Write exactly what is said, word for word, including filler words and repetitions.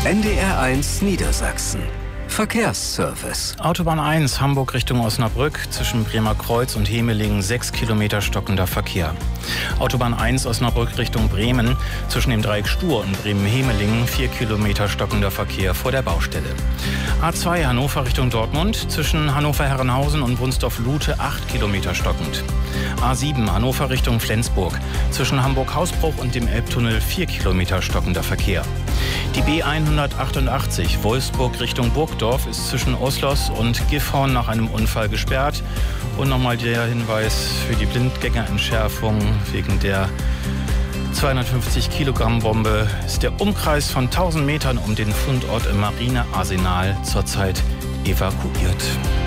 N D R eins Niedersachsen. Verkehrsservice. Autobahn eins, Hamburg Richtung Osnabrück, zwischen Bremer Kreuz und Hemelingen, sechs Kilometer stockender Verkehr. Autobahn eins Osnabrück Richtung Bremen, zwischen dem Dreieck Stur und Bremen-Hemelingen, vier Kilometer stockender Verkehr vor der Baustelle. A zwei Hannover Richtung Dortmund, zwischen Hannover-Herrenhausen und Wunsdorf-Lute, acht Kilometer stockend. A sieben Hannover Richtung Flensburg, zwischen Hamburg-Hausbruch und dem Elbtunnel, vier Kilometer stockender Verkehr. Die B hundertachtundachtzig Wolfsburg Richtung Burgdorf ist zwischen Oslos und Gifhorn nach einem Unfall gesperrt. Und nochmal der Hinweis für die Blindgängerentschärfung: wegen der zweihundertfünfzig Kilogramm Bombe ist der Umkreis von tausend Metern um den Fundort im Marinearsenal zurzeit evakuiert.